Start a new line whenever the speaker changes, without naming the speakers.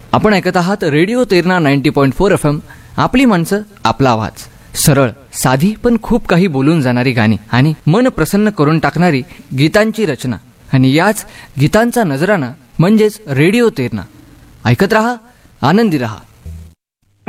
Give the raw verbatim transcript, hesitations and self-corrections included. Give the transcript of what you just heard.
आपण ऐकत आहात radio Terna ninety point four F M. आपली माणसं, आपला आवाज. सरळ, साधी पण खूप काही बोलून जाणारी गाणी आणि मन प्रसन्न करून टाकणारी गीतांची रचना आणि याच गीतांचा नजराणा म्हणजेच रेडिओ तेरणा. ऐकत रहा, आनंदी रहा.